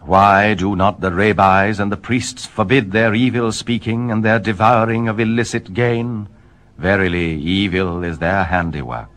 Why do not the rabbis and the priests forbid their evil speaking and their devouring of illicit gain? Verily, evil is their handiwork.